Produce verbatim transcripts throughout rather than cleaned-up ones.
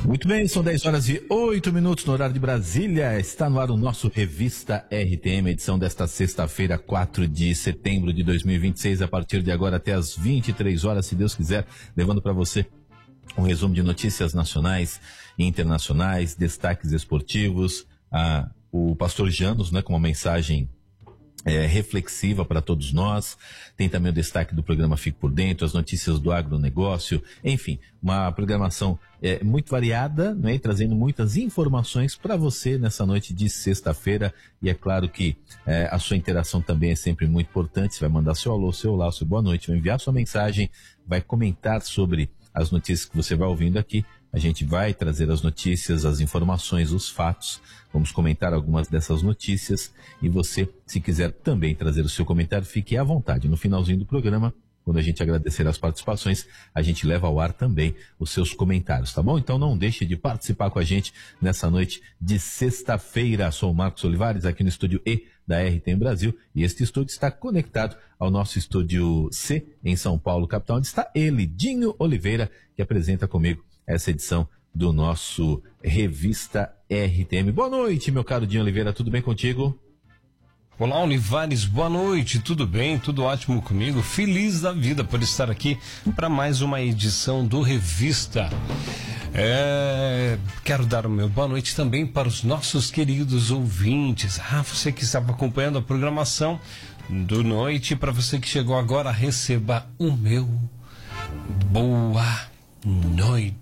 Muito bem, são dez horas e oito minutos no horário de Brasília. Está no ar o nosso Revista R T M, edição desta sexta-feira, quatro de setembro de dois mil e vinte e seis, a partir de agora até as vinte e três horas, se Deus quiser, levando para você um resumo de notícias nacionais e internacionais, destaques esportivos, a, o pastor Janos, né, com uma mensagem É, reflexiva para todos nós. Tem também o destaque do programa Fique por Dentro, as notícias do agronegócio, enfim, uma programação é, muito variada, né, trazendo muitas informações para você nessa noite de sexta-feira. E é claro que é, a sua interação também é sempre muito importante. Você vai mandar seu alô, seu olá, seu boa noite, vai enviar sua mensagem, vai comentar sobre as notícias que você vai ouvindo aqui. A gente vai trazer as notícias, as informações, os fatos. Vamos comentar algumas dessas notícias. E você, se quiser também trazer o seu comentário, fique à vontade. No finalzinho do programa, quando a gente agradecer as participações, a gente leva ao ar também os seus comentários, tá bom? Então não deixe de participar com a gente nessa noite de sexta-feira. Sou o Marcos Olivares, aqui no estúdio E da R T M Brasil. E este estúdio está conectado ao nosso estúdio C, em São Paulo, capital, onde está ele, Dinho Oliveira, que apresenta comigo essa edição do nosso Revista R T M. Boa noite, meu caro Dinho Oliveira, tudo bem contigo? Olá, Olivares, boa noite, tudo bem, tudo ótimo comigo, feliz da vida por estar aqui para mais uma edição do Revista. É, quero dar o meu boa noite também para os nossos queridos ouvintes. Ah, você que estava acompanhando a programação do noite, para você que chegou agora, receba o meu boa noite.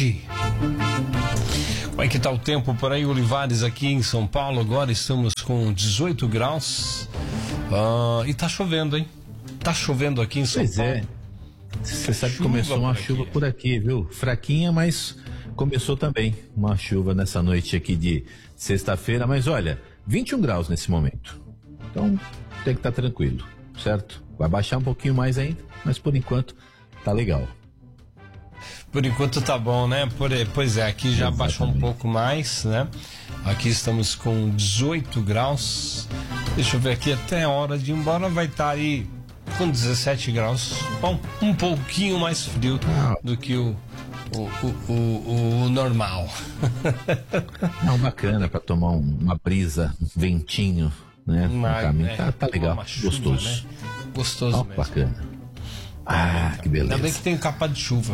Como é que tá o tempo por aí, Olivares, aqui em São Paulo? Agora estamos com dezoito graus uh, e tá chovendo, hein? Tá chovendo aqui em São pois Paulo. Pois é, você sabe que começou uma aqui. chuva por aqui, viu? Fraquinha, mas começou também uma chuva nessa noite aqui de sexta-feira. Mas olha, vinte e um graus nesse momento, então tem que estar tranquilo, certo? Vai baixar um pouquinho mais ainda, mas por enquanto tá legal. Por enquanto tá bom, né? Por, pois é, aqui já Exatamente. Baixou um pouco mais, né? Aqui estamos com dezoito graus. Deixa eu ver aqui, até a hora de ir embora vai estar aí com dezessete graus. Bom, um pouquinho mais frio do que o, o, o, o, o normal. Não, bacana para tomar um, uma brisa, um ventinho, né? Mas, caminho. É, tá, tá legal, chuva, gostoso. Né? Gostoso oh, mesmo. Bacana. Ah, que beleza. Ainda bem que tem capa de chuva.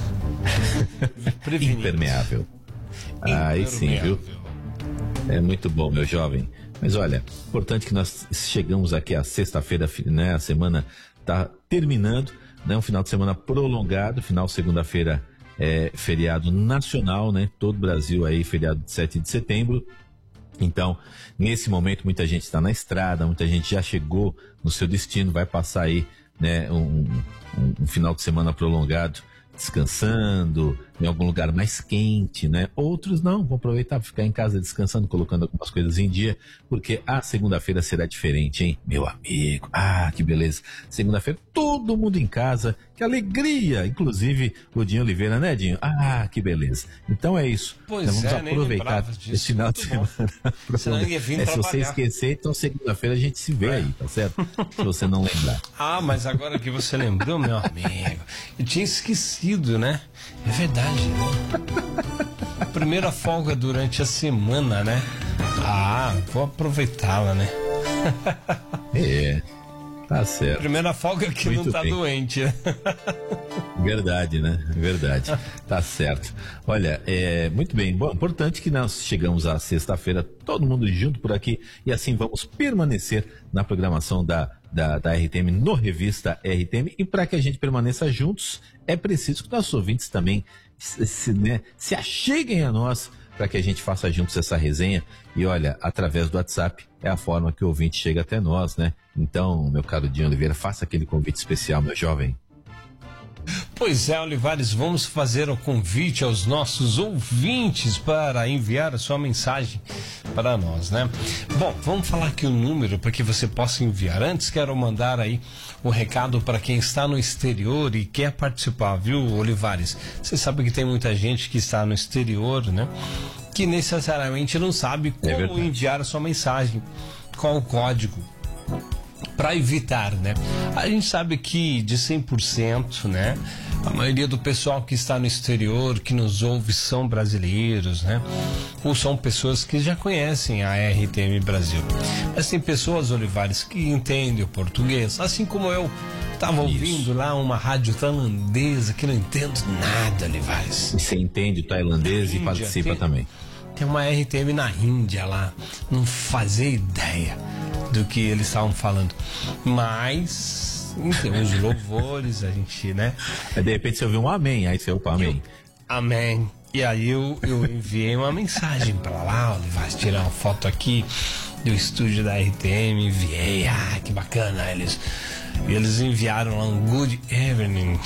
Impermeável. Aí sim, viu? É muito bom, meu jovem. Mas olha, importante que nós chegamos aqui à sexta-feira, né? A semana tá terminando, né? Um final de semana prolongado, final segunda-feira é feriado nacional, né? Todo o Brasil aí, feriado de sete de setembro. Então, nesse momento, muita gente está na estrada, muita gente já chegou no seu destino, vai passar aí, né, um, um, um final de semana prolongado, descansando em algum lugar mais quente, né? Outros não, vão aproveitar para ficar em casa descansando, colocando algumas coisas em dia, porque a segunda-feira será diferente, hein? Meu amigo, ah, que beleza. Segunda-feira, todo mundo em casa, que alegria, inclusive o Dinho Oliveira, né, Dinho? Ah, que beleza. Então é isso, pois nós vamos é, aproveitar esse final de semana. É, se você esquecer, então segunda-feira a gente se vê é. aí, tá certo? Se você não lembrar. Ah, mas agora que você lembrou, meu amigo, eu tinha esquecido, né? É verdade. A primeira folga durante a semana, né? Ah, vou aproveitá-la, né? É, tá certo. Primeira folga que Muito não tá bem. doente. Verdade, né? Verdade. Tá certo. Olha, é muito bem. Bom, importante que nós chegamos à sexta-feira, todo mundo junto por aqui, e assim vamos permanecer na programação da Da, da R T M, no Revista R T M, e para que a gente permaneça juntos, é preciso que nossos ouvintes também se, se, né, se acheguem a nós, para que a gente faça juntos essa resenha. E olha, através do WhatsApp é a forma que o ouvinte chega até nós, né? Então, meu caro Dinho Oliveira, faça aquele convite especial, meu jovem. Pois é, Olivares, vamos fazer o convite aos nossos ouvintes para enviar a sua mensagem para nós, né? Bom, vamos falar aqui o número para que você possa enviar. Antes, quero mandar aí o recado para quem está no exterior e quer participar, viu, Olivares? Você sabe que tem muita gente que está no exterior, né? Que necessariamente não sabe como é enviar a sua mensagem. Qual o código? para evitar, né? A gente sabe que de cem por cento, né? A maioria do pessoal que está no exterior, que nos ouve, são brasileiros, né? Ou são pessoas que já conhecem a R T M Brasil. Mas tem pessoas, Olivares, que entendem o português, assim como eu estava ouvindo lá uma rádio tailandesa que não entendo nada, Olivares. Você entende o tailandês e participa tem, também. Tem uma R T M na Índia lá, não fazia ideia do que eles estavam falando. Mas... Enfim, os louvores, a gente, né? Aí, de repente você ouviu um amém, aí você, opa, amém. Eu, amém. E aí eu, eu enviei uma mensagem pra lá, vai tirar uma foto aqui do estúdio da R T M, enviei, ah, que bacana, eles... E eles enviaram lá um good evening,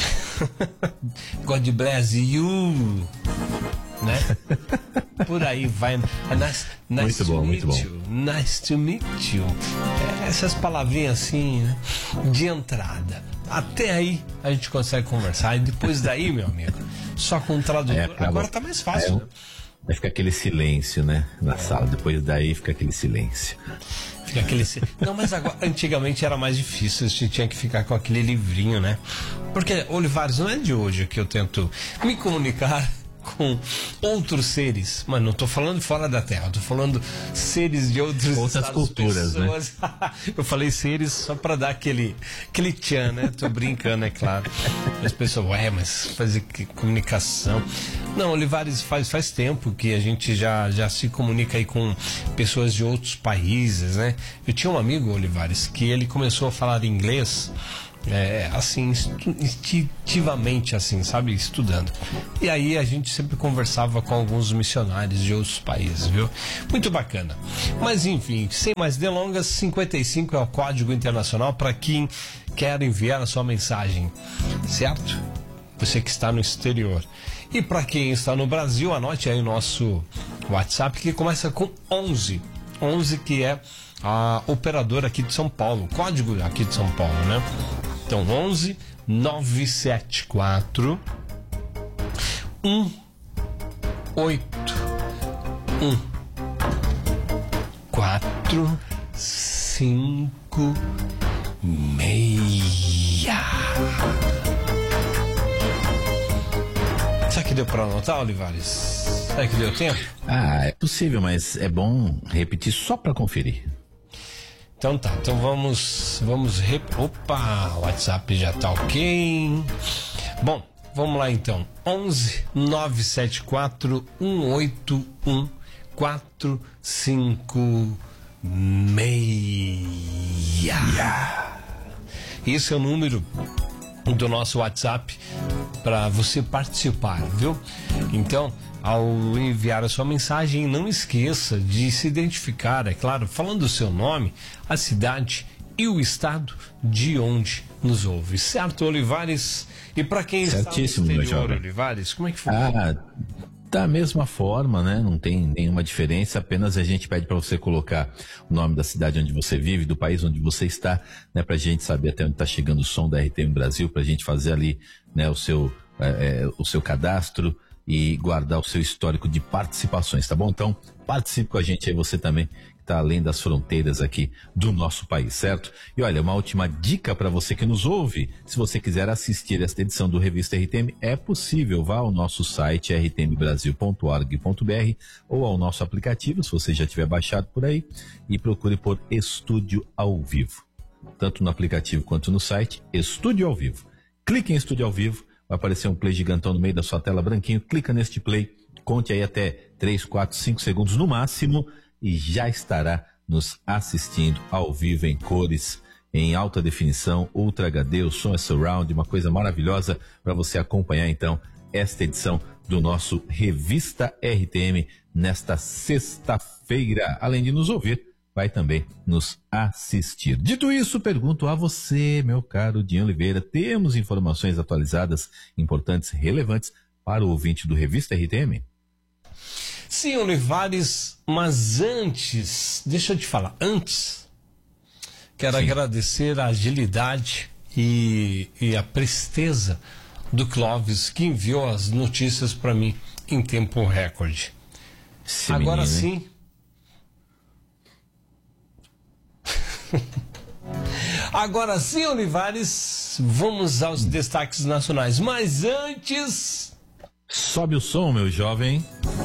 God bless you, né? Por aí vai. Nice, nice muito to bom, meet muito you. Bom. Nice to meet you. É, essas palavrinhas assim, né? De entrada. Até aí a gente consegue conversar. E depois daí, meu amigo, só com o tradutor. É, acaba, agora tá mais fácil, é, né? Vai ficar aquele silêncio, né? Na é. sala. Depois daí fica aquele silêncio. Fica aquele... Não, mas agora, antigamente era mais difícil, a gente tinha que ficar com aquele livrinho, né? Porque, Olivares, não é de hoje que eu tento me comunicar com outros seres, mas não estou falando fora da Terra, estou falando seres de outros outras estados, culturas, pessoas. Né? Eu falei seres só para dar aquele aquele tchan, né? Tô brincando, é claro. As pessoas, ué, mas fazer que comunicação? Não, Olivares, faz faz tempo que a gente já já se comunica aí com pessoas de outros países, né? Eu tinha um amigo, Olivares, que ele começou a falar inglês. É, assim, instintivamente, assim, sabe, estudando. E aí a gente sempre conversava com alguns missionários de outros países, viu? Muito bacana. Mas enfim, sem mais delongas, cinquenta e cinco é o código internacional para quem quer enviar a sua mensagem, certo? Você que está no exterior. E para quem está no Brasil, anote aí o nosso WhatsApp, que começa com onze. onze, que é a operadora aqui de São Paulo, o código aqui de São Paulo, né? Então, onze nove sete quatro um oito um quatro cinco seis. Será que deu para anotar, Olivares? Será que deu tempo? Ah, é possível, mas é bom repetir só para conferir. Então tá, então vamos, vamos, rep... opa, o WhatsApp já tá ok. Bom, vamos lá então, onze nove sete quatro um oito um quatro cinco seis. Esse é o número do nosso WhatsApp para você participar, viu? Então, ao enviar a sua mensagem, não esqueça de se identificar, é claro, falando o seu nome, a cidade e o estado de onde nos ouve. Certo, Olivares? E para quem Certíssimo, está no exterior, Olivares, como é que foi? Ah, da mesma forma, né? Não tem nenhuma diferença, apenas a gente pede para você colocar o nome da cidade onde você vive, do país onde você está, né? Para a gente saber até onde está chegando o som da R T M Brasil, para a gente fazer ali, né, o seu, é, o seu cadastro e guardar o seu histórico de participações, tá bom? Então, participe com a gente aí, você também, que está além das fronteiras aqui do nosso país, certo? E olha, uma última dica para você que nos ouve, se você quiser assistir esta edição do Revista R T M, é possível, vá ao nosso site r t m brasil ponto org ponto b r ou ao nosso aplicativo, se você já tiver baixado por aí, e procure por Estúdio ao Vivo. Tanto no aplicativo quanto no site, Estúdio ao Vivo. Clique em Estúdio ao Vivo, vai aparecer um play gigantão no meio da sua tela branquinho, clica neste play, conte aí até três, quatro, cinco segundos no máximo e já estará nos assistindo ao vivo em cores, em alta definição, Ultra H D, o som é surround, uma coisa maravilhosa para você acompanhar então esta edição do nosso Revista R T M nesta sexta-feira. Além de nos ouvir, vai também nos assistir. Dito isso, pergunto a você, meu caro Dinho Oliveira, temos informações atualizadas, importantes, relevantes para o ouvinte do Revista R T M? Sim, Olivares, mas antes, deixa eu te falar, antes, quero Sim. agradecer a agilidade e, e a presteza do Clóvis, que enviou as notícias para mim em tempo recorde. Esse Agora menino, sim... Agora sim, Olivares, vamos aos destaques nacionais. Mas antes... Sobe o som, meu jovem.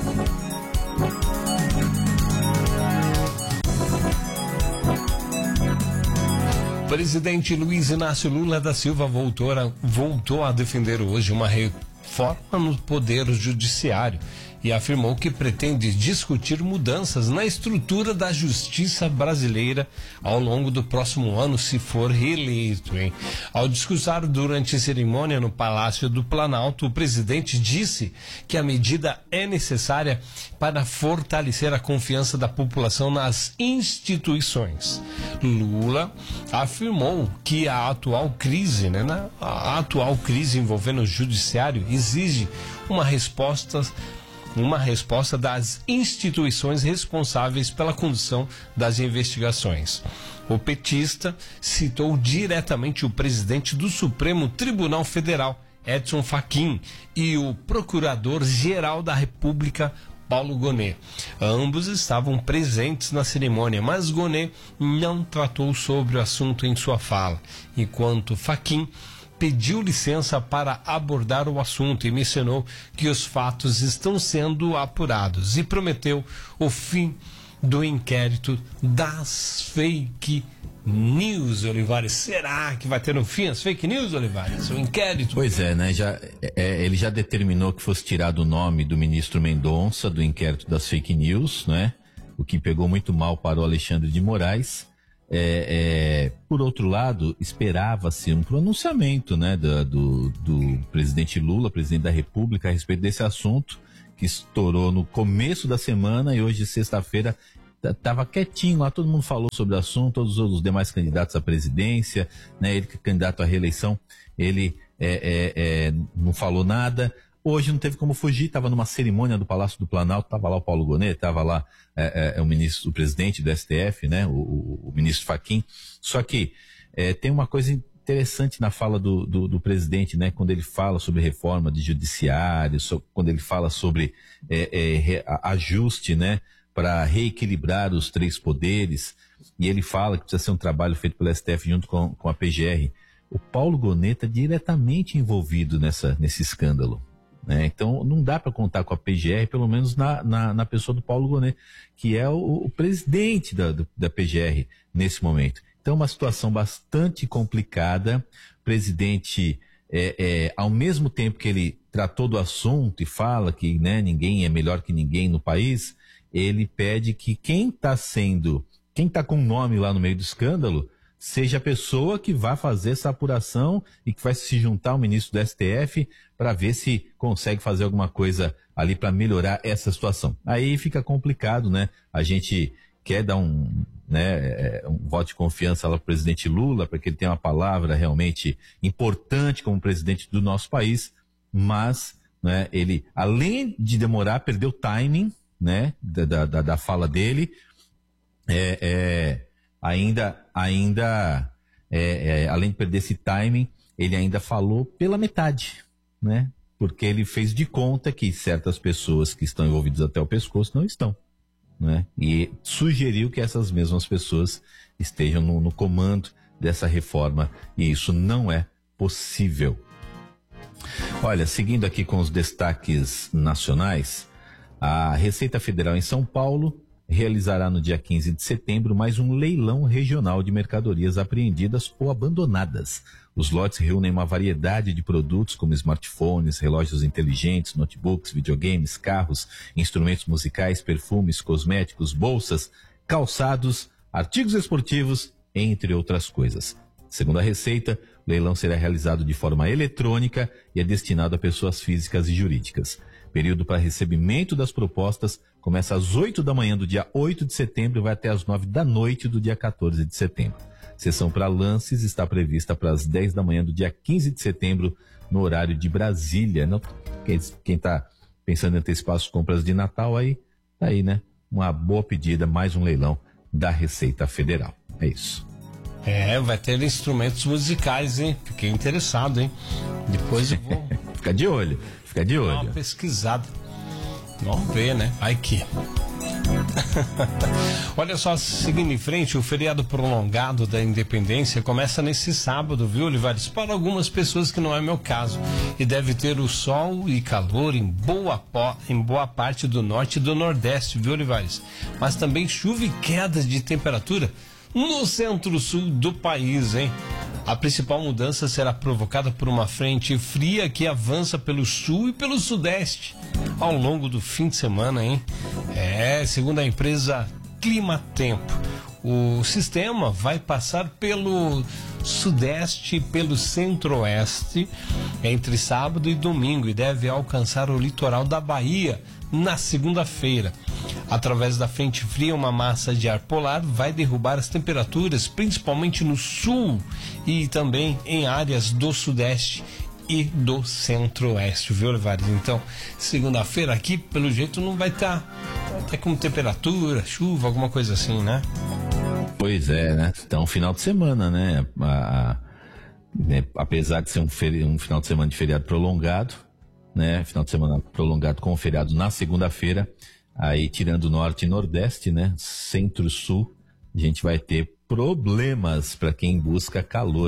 Presidente Luiz Inácio Lula da Silva voltou a, voltou a defender hoje uma reforma no Poder Judiciário e afirmou que pretende discutir mudanças na estrutura da justiça brasileira ao longo do próximo ano, se for reeleito, hein? Ao discursar durante a cerimônia no Palácio do Planalto, o presidente disse que a medida é necessária para fortalecer a confiança da população nas instituições. Lula afirmou que a atual crise, né, na, a atual crise envolvendo o judiciário exige uma resposta uma resposta das instituições responsáveis pela condução das investigações. O petista citou diretamente o presidente do Supremo Tribunal Federal, Edson Fachin, e o procurador-geral da República, Paulo Gonet. Ambos estavam presentes na cerimônia, mas Gonet não tratou sobre o assunto em sua fala, enquanto Fachin pediu licença para abordar o assunto e mencionou que os fatos estão sendo apurados e prometeu o fim do inquérito das fake news, Olivares. Será que vai ter um fim as fake news, Olivares? O inquérito? Pois é, né? Já, é, ele já determinou que fosse tirado o nome do ministro Mendonça do inquérito das fake news, né? O que pegou muito mal para o Alexandre de Moraes. É, é, por outro lado, esperava-se um pronunciamento, né, do, do, do presidente Lula, presidente da República, a respeito desse assunto que estourou no começo da semana e hoje, sexta-feira, estava quietinho lá, todo mundo falou sobre o assunto, todos os demais candidatos à presidência, né, ele que é candidato à reeleição, ele é, é, é, não falou nada. Hoje não teve como fugir, estava numa cerimônia do Palácio do Planalto, estava lá o Paulo Gonet, estava lá é, é, o ministro, o presidente do S T F, né, o, o, o ministro Fachin. Só que é, tem uma coisa interessante na fala do, do, do presidente, né, quando ele fala sobre reforma de judiciário, so, quando ele fala sobre é, é, re, ajuste, né, para reequilibrar os três poderes, e ele fala que precisa ser um trabalho feito pelo S T F junto com, com a P G R. O Paulo Gonet está diretamente envolvido nessa, nesse escândalo. Né? Então não dá para contar com a P G R, pelo menos na, na, na pessoa do Paulo Gonet, que é o, o presidente da, do, da P G R nesse momento. Então uma situação bastante complicada. O presidente, é, é, ao mesmo tempo que ele tratou do assunto e fala que, né, ninguém é melhor que ninguém no país, ele pede que quem está sendo, quem está com o nome lá no meio do escândalo, seja a pessoa que vai fazer essa apuração e que vai se juntar ao ministro do S T F para ver se consegue fazer alguma coisa ali para melhorar essa situação. Aí fica complicado, né? A gente quer dar um, né, um voto de confiança lá para o presidente Lula, para que ele tenha uma palavra realmente importante como presidente do nosso país, mas, né, ele, além de demorar, perdeu o timing, né, da, da, da fala dele, é... é ainda, ainda é, é, além de perder esse timing, ele ainda falou pela metade, né? Porque ele fez de conta que certas pessoas que estão envolvidas até o pescoço não estão, né? E sugeriu que essas mesmas pessoas estejam no, no comando dessa reforma, e isso não é possível. Olha, seguindo aqui com os destaques nacionais, a Receita Federal em São Paulo realizará no dia quinze de setembro mais um leilão regional de mercadorias apreendidas ou abandonadas. Os lotes reúnem uma variedade de produtos como smartphones, relógios inteligentes, notebooks, videogames, carros, instrumentos musicais, perfumes, cosméticos, bolsas, calçados, artigos esportivos, entre outras coisas. Segundo a Receita, o leilão será realizado de forma eletrônica e é destinado a pessoas físicas e jurídicas. Período para recebimento das propostas começa às oito da manhã do dia oito de setembro e vai até às nove da noite do dia quatorze de setembro. Sessão para lances está prevista para as dez da manhã do dia quinze de setembro, no horário de Brasília. Não, quem está pensando em antecipar as compras de Natal, aí, tá aí, né? Uma boa pedida, mais um leilão da Receita Federal. É isso. É, vai ter instrumentos musicais, hein? Fiquei interessado, hein? Depois eu vou... Fica de olho, fica de olho. Dá uma pesquisada. Vamos ver, né? Vai que... Olha só, seguindo em frente, o feriado prolongado da Independência começa nesse sábado, viu, Olivares? Para algumas pessoas que não é meu caso. E deve ter o sol e calor em boa, po- em boa parte do norte e do nordeste, viu, Olivares? Mas também chuva e quedas de temperatura no centro-sul do país, hein? A principal mudança será provocada por uma frente fria que avança pelo sul e pelo sudeste ao longo do fim de semana, hein? É, segundo a empresa Climatempo, o sistema vai passar pelo sudeste e pelo centro-oeste entre sábado e domingo e deve alcançar o litoral da Bahia na segunda-feira. Através da frente fria, uma massa de ar polar vai derrubar as temperaturas, principalmente no sul e também em áreas do sudeste e do centro-oeste, viu, Olivares? Então, segunda-feira aqui, pelo jeito, não vai estar tá, vai tá com temperatura, chuva, alguma coisa assim, né? Pois é, né? Então, final de semana, né? A, a, né? Apesar de ser um, feri- um final de semana de feriado prolongado, né? Final de semana prolongado com o feriado na segunda-feira, aí tirando norte e nordeste, né? Centro-sul, a gente vai ter problemas para quem busca calor.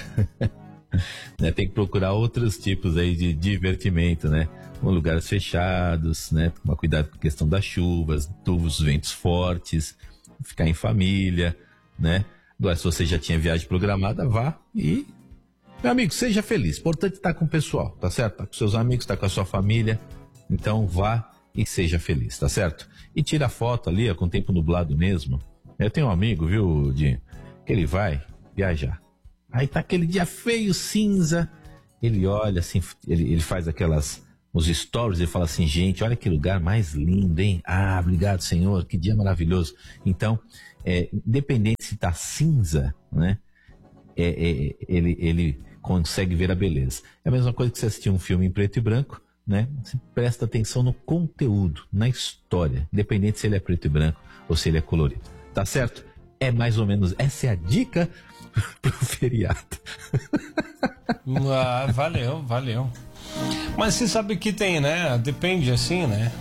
Né, tem que procurar outros tipos aí de divertimento, né? Com lugares fechados, né? Tomar cuidado com a questão das chuvas, dos ventos fortes, ficar em família, né? Agora, se você já tinha viagem programada, vá e, meu amigo, seja feliz. Importante estar com o pessoal, tá certo? Tá com seus amigos, tá com a sua família. Então vá e seja feliz, tá certo? E tira a foto ali, ó, com o tempo nublado mesmo. Eu tenho um amigo, viu, Dinho, que ele vai viajar. Aí tá aquele dia feio, cinza. Ele olha assim, ele, ele faz aquelas, os stories, ele fala assim, gente, olha que lugar mais lindo, hein? Ah, obrigado, Senhor, que dia maravilhoso. Então, é, independente se tá cinza, né? É, é, ele, ele consegue ver a beleza. É a mesma coisa que você assistir um filme em preto e branco, né? Você presta atenção no conteúdo, na história, independente se ele é preto e branco ou se ele é colorido. Tá certo? É mais ou menos, essa é a dica pro feriado. Ah, valeu, valeu. Mas você sabe que tem, né? Depende assim, né?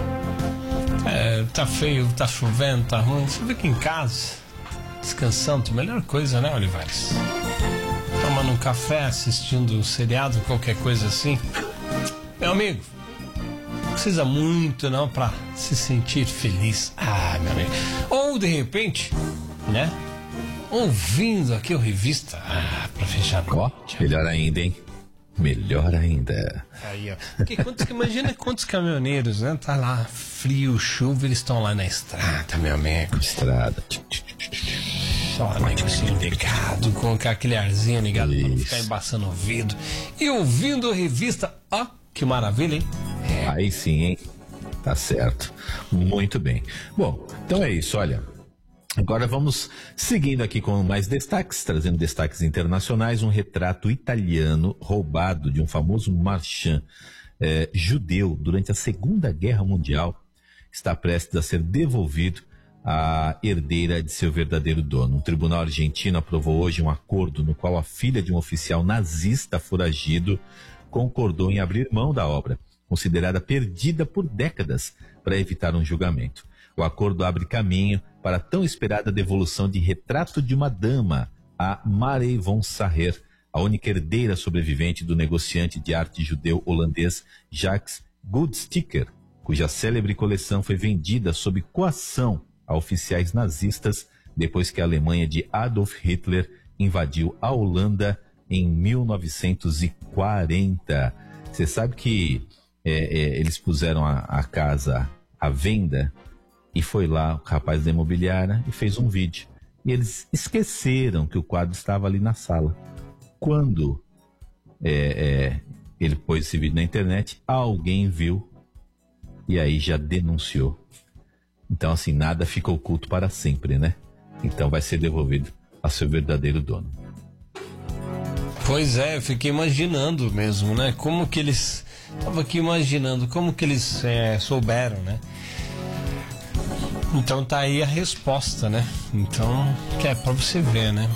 É, tá feio, tá chovendo, tá ruim. Você fica em casa, descansando, melhor coisa, né, Olivares? Tomando um café, assistindo um seriado, qualquer coisa assim. Meu amigo, não precisa muito não pra se sentir feliz. Ah, meu amigo. Ou de repente, né? Ouvindo aqui o Revista. Ah, pra fechar. Ó, melhor ainda, hein? Melhor ainda. Aí, ó. Porque quantos, imagina quantos caminhoneiros, né? Tá lá, frio, chuva, eles estão lá na estrada, meu amigo. Estrada. Só negocinho ligado, com aquele arzinho ligado pra não ficar embaçando o ouvido. E ouvindo a revista, ó, que maravilha, hein? É. Aí sim, hein? Tá certo. Muito bem. Bom, então é isso, olha. Agora vamos seguindo aqui com mais destaques, trazendo destaques internacionais. Um retrato italiano roubado de um famoso marchand eh, judeu durante a Segunda Guerra Mundial está prestes a ser devolvido à herdeira de seu verdadeiro dono. Um tribunal argentino aprovou hoje um acordo no qual a filha de um oficial nazista foragido concordou em abrir mão da obra, considerada perdida por décadas, para evitar um julgamento. O acordo abre caminho para a tão esperada devolução de Retrato de uma Dama a Mary von Sacher, a única herdeira sobrevivente do negociante de arte judeu holandês Jacques Goodsticker, cuja célebre coleção foi vendida sob coação a oficiais nazistas depois que a Alemanha de Adolf Hitler invadiu a Holanda em mil novecentos e quarenta. Você sabe que é, é, eles puseram a, a casa à venda e foi lá o rapaz da imobiliária e fez um vídeo. E eles esqueceram que o quadro estava ali na sala. Quando é, é, ele pôs esse vídeo na internet, alguém viu e aí já denunciou. Então, assim, nada fica oculto para sempre, né? Então vai ser devolvido a seu verdadeiro dono. Pois é, eu fiquei imaginando mesmo, né? Como que eles... Tava aqui imaginando como que eles é, souberam, né? Então tá aí a resposta, né? Então, que é pra você ver, né?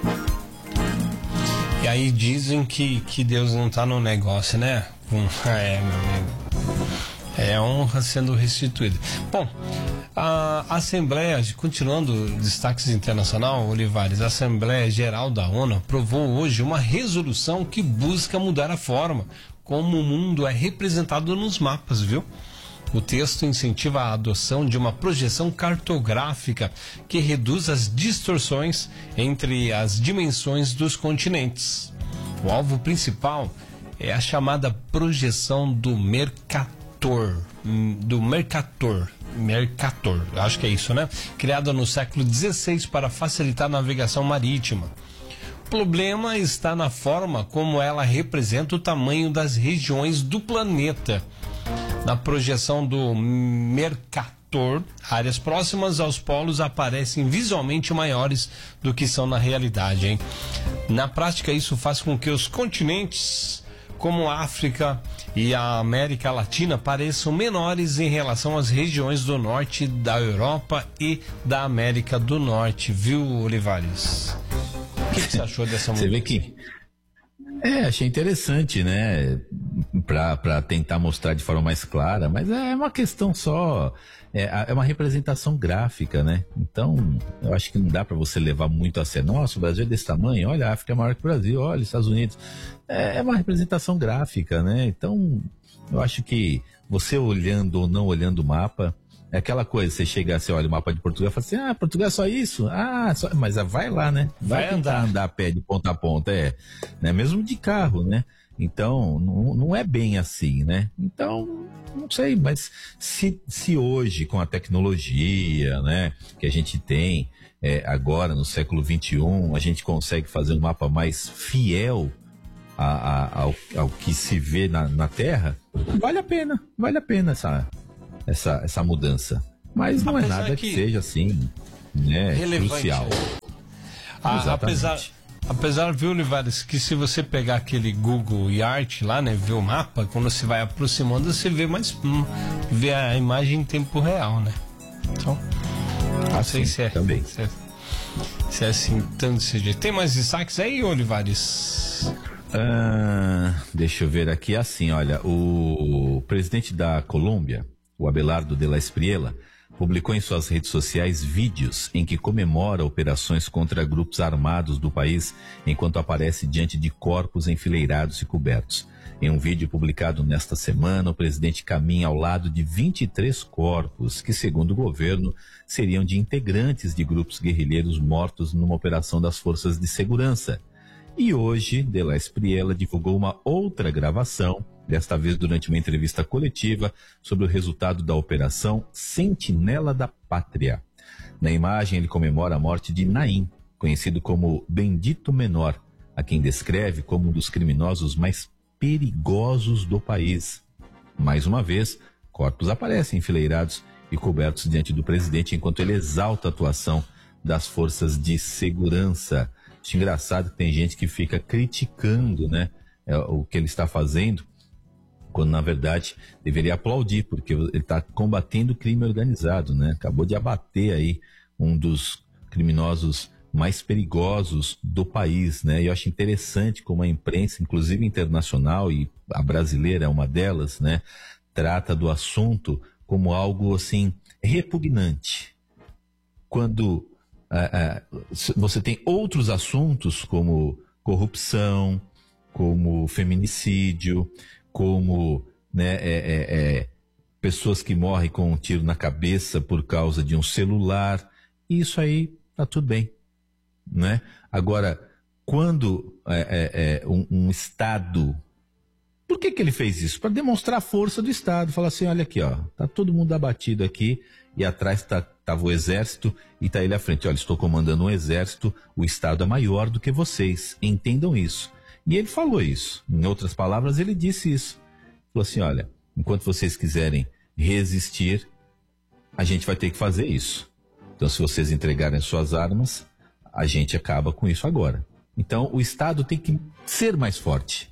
E aí dizem que, que Deus não tá no negócio, né? É, meu amigo. É honra sendo restituída. Bom, A Assembleia, continuando destaques internacional, Olivares, a Assembleia Geral da ONU aprovou hoje uma resolução que busca mudar a forma como o mundo é representado nos mapas, viu? O texto incentiva a adoção de uma projeção cartográfica que reduz as distorções entre as dimensões dos continentes. O alvo principal é a chamada projeção do Mercator, do Mercator, Mercator, acho que é isso, né? Criada no século dezesseis para facilitar a navegação marítima. O problema está na forma como ela representa o tamanho das regiões do planeta. Na projeção do Mercator, áreas próximas aos polos aparecem visualmente maiores do que são na realidade, hein? Na prática, isso faz com que os continentes, como a África e a América Latina, pareçam menores em relação às regiões do norte da Europa e da América do Norte, viu, Olivares? O que, que você achou dessa mudança? Você vê que... É, achei interessante, né? Para tentar mostrar de forma mais clara, mas é uma questão só, é, é uma representação gráfica, né? Então, eu acho que não dá para você levar muito a sério. Nossa, o Brasil é desse tamanho, olha, a África é maior que o Brasil, olha, os Estados Unidos. É, é uma representação gráfica, né? Então, eu acho que você olhando ou não olhando o mapa, é aquela coisa, você chega assim, olha o mapa de Portugal e fala assim, ah, Portugal é só isso? Ah, só... mas vai lá, né? Vai, vai andar. andar a pé de ponta a ponta, é. Né? Mesmo de carro, né? Então, não, não é bem assim, né? Então, não sei, mas se, se hoje, com a tecnologia, né, que a gente tem é, agora no século vinte e um, a gente consegue fazer um mapa mais fiel a, a, ao, ao que se vê na, na Terra, vale a pena, vale a pena essa... Essa, essa mudança. Mas não apesar é nada que, que seja assim, né, crucial. Ah, apesar, apesar, viu, Olivares, que se você pegar aquele Google Earth lá, né, ver o mapa, quando você vai aproximando, você vê mais, hum, vê a imagem em tempo real, né? Então, não ah, sei sim, se é, também. Se é, se é assim, tanto desse jeito. Tem mais destaques aí, Olivares? Ah, deixa eu ver aqui, assim, olha, o presidente da Colômbia, o Abelardo de la Espriella, publicou em suas redes sociais vídeos em que comemora operações contra grupos armados do país enquanto aparece diante de corpos enfileirados e cobertos. Em um vídeo publicado nesta semana, o presidente caminha ao lado de vinte e três corpos que, segundo o governo, seriam de integrantes de grupos guerrilheiros mortos numa operação das forças de segurança. E hoje, de la Espriella divulgou uma outra gravação, desta vez durante uma entrevista coletiva, sobre o resultado da Operação Sentinela da Pátria. Na imagem, ele comemora a morte de Naim, conhecido como Bendito Menor, a quem descreve como um dos criminosos mais perigosos do país. Mais uma vez, corpos aparecem enfileirados e cobertos diante do presidente, enquanto ele exalta a atuação das forças de segurança. Acho engraçado que tem gente que fica criticando, né, o que ele está fazendo, quando na verdade deveria aplaudir, porque ele está combatendo o crime organizado, né? Acabou de abater aí um dos criminosos mais perigosos do país, né? E eu acho interessante como a imprensa, inclusive internacional, e a brasileira é uma delas, né, trata do assunto como algo assim repugnante. Quando uh, uh, você tem outros assuntos como corrupção, como feminicídio, como, né, é, é, é, pessoas que morrem com um tiro na cabeça por causa de um celular, isso aí tá tudo bem, né? Agora, quando é, é, um, um Estado, por que que ele fez isso? Para demonstrar a força do Estado, falar assim, olha aqui, ó, tá todo mundo abatido aqui e atrás tá, tava o exército e tá ele à frente, olha, estou comandando um exército, o Estado é maior do que vocês, entendam isso. E ele falou isso. Em outras palavras, ele disse isso. Falou assim, olha, enquanto vocês quiserem resistir, a gente vai ter que fazer isso. Então, se vocês entregarem suas armas, a gente acaba com isso agora. Então, o Estado tem que ser mais forte.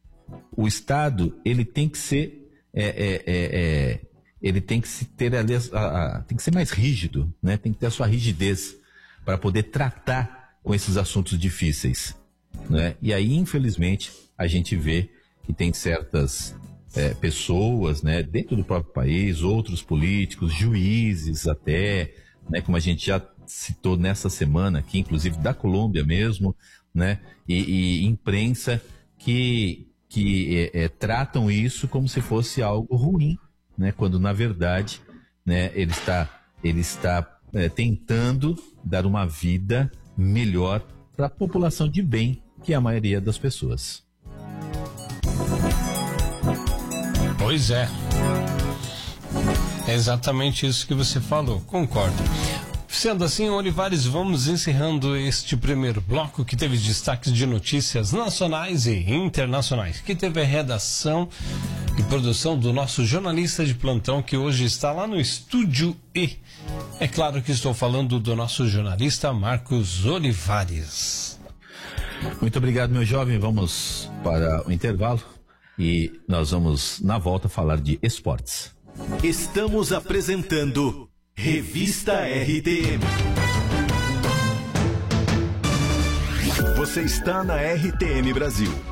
O Estado, ele tem que ser, é, é, é, é, ele tem que se ter, aliás, a, a, tem que ser mais rígido, né? Tem que ter a sua rigidez para poder tratar com esses assuntos difíceis. Né? E aí, infelizmente, a gente vê que tem certas, é, pessoas, né, dentro do próprio país, outros políticos, juízes até, né, como a gente já citou nessa semana aqui, inclusive da Colômbia mesmo, né, e, e imprensa que, que é, é, tratam isso como se fosse algo ruim, né, quando na verdade, né, ele está, ele está é, tentando dar uma vida melhor para a população de bem, que é a maioria das pessoas. Pois é. É exatamente isso que você falou, concordo. Sendo assim, Olivares, vamos encerrando este primeiro bloco que teve destaques de notícias nacionais e internacionais, que teve a redação e produção do nosso jornalista de plantão, que hoje está lá no Estúdio E. É claro que estou falando do nosso jornalista Marcos Olivares. Muito obrigado, meu jovem. Vamos para o intervalo e nós vamos, na volta, falar de esportes. Estamos apresentando Revista R T M. Você está na R T M Brasil.